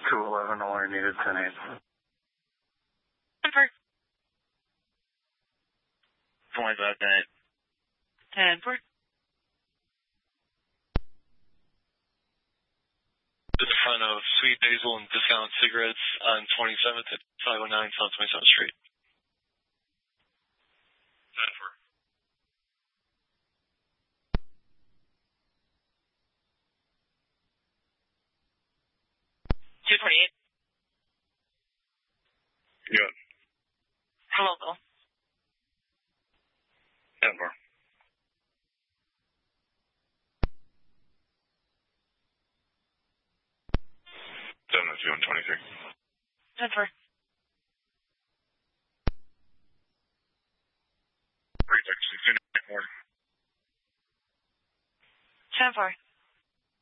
211, all I needed 10-8. Denver. 25, 10-8. 10-4. To the front of Sweet Basil and Discount Cigarettes on 27th at 509 South 27th Street. 10-4. 228. Good. Hello, Bill. 10-4. 7-2-123. 10-4. 10-4.